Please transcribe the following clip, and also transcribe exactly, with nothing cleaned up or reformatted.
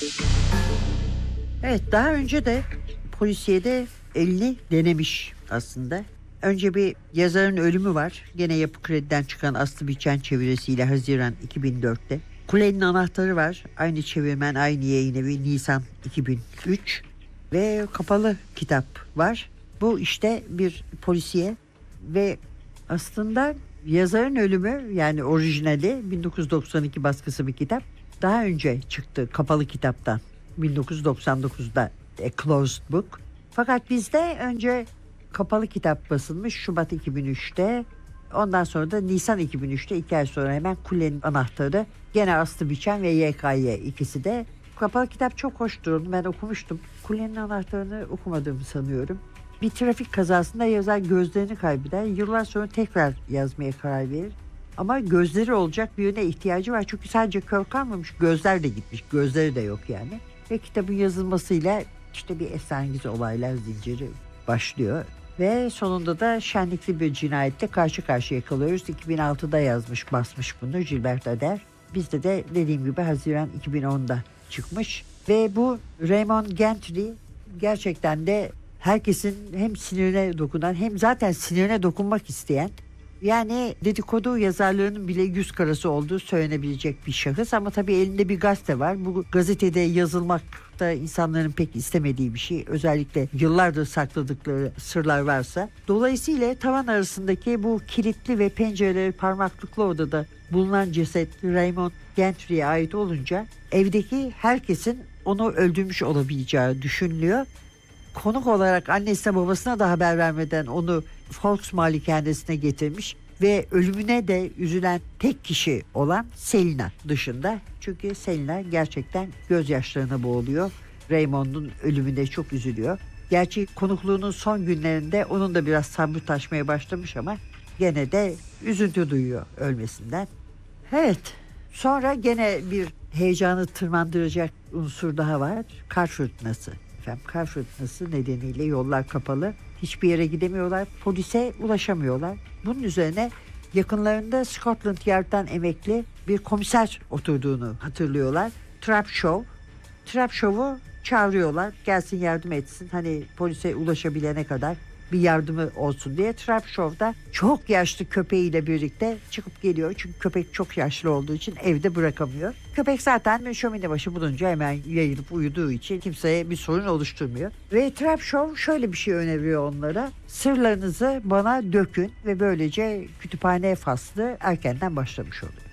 Evet, daha önce de polisiyede elini denemiş aslında. Önce bir yazarın ölümü var. Gene Yapı Kredi'den çıkan Aslı Biçen çevirisiyle Haziran iki bin dörtte. Kulenin Anahtarı var. Aynı çevirmen, aynı yayın evi, Nisan iki bin üç. Ve Kapalı Kitap var. Bu işte bir polisiye ve aslında yazarın ölümü, yani orijinali bin dokuz yüz doksan iki baskısı bir kitap. Daha önce çıktı Kapalı Kitap'tan. bin dokuz yüz doksan dokuzda A Closed Book. Fakat bizde önce Kapalı Kitap basılmış Şubat iki bin üçte. Ondan sonra da Nisan iki bin üçte, iki ay sonra hemen Kulenin Anahtarı. Gene Aslı Biçen ve Y K Y ikisi de. Kapalı Kitap çok hoştur. Ben okumuştum. Kulenin Anahtarı'nı okumadığımı sanıyorum. Bir trafik kazasında yazar gözlerini kaybeder. Yıllar sonra tekrar yazmaya karar verir. Ama gözleri olacak birine ihtiyacı var. Çünkü sadece kör kalmamış, gözler de gitmiş. Gözleri de yok yani. Ve kitabın yazılmasıyla işte bir esrarengiz olaylar zinciri başlıyor. Ve sonunda da şenlikli bir cinayette karşı karşıya kalıyoruz. iki bin altıda yazmış, basmış bunu Gilbert Ader. Bizde de dediğim gibi Haziran iki bin onda çıkmış. Ve bu Raymond Gentry gerçekten de herkesin hem sinirine dokunan hem zaten sinirine dokunmak isteyen, yani dedikodu yazarlarının bile yüz karası olduğu söylenebilecek bir şahıs. Ama tabii elinde bir gazete var. Bu gazetede yazılmak da insanların pek istemediği bir şey. Özellikle yıllardır sakladıkları sırlar varsa. Dolayısıyla tavan arasındaki bu kilitli ve pencereleri parmaklıklı odada bulunan ceset Raymond Gentry'ye ait olunca evdeki herkesin onu öldürmüş olabileceği düşünülüyor. Konuk olarak annesine babasına da haber vermeden onu Fox malikanesine getirmiş ve ölümüne de üzülen tek kişi olan Selina dışında. Çünkü Selina gerçekten gözyaşlarına boğuluyor. Raymond'un ölümüne çok üzülüyor. Gerçi konukluğunun son günlerinde onun da biraz sabrı taşmaya başlamış ama gene de üzüntü duyuyor ölmesinden. Evet, sonra gene bir heyecanı tırmandıracak unsur daha var. Kar fırtınası. Efendim, kar fırtınası nedeniyle yollar kapalı. Hiçbir yere gidemiyorlar. Polise ulaşamıyorlar. Bunun üzerine yakınlarında Scotland Yard'dan emekli bir komiser oturduğunu hatırlıyorlar. Trap Show. Trap Show'u çağırıyorlar. Gelsin yardım etsin. Hani polise ulaşabilene kadar bir yardımı olsun diye. Trap Show'da çok yaşlı köpeğiyle birlikte çıkıp geliyor. Çünkü köpek çok yaşlı olduğu için evde bırakamıyor. Köpek zaten şömine başı bulunca hemen yayılıp uyuduğu için kimseye bir sorun oluşturmuyor. Ve Trap Show şöyle bir şey öneriyor onlara. Sırlarınızı bana dökün ve böylece kütüphane faslı erkenden başlamış oluyor.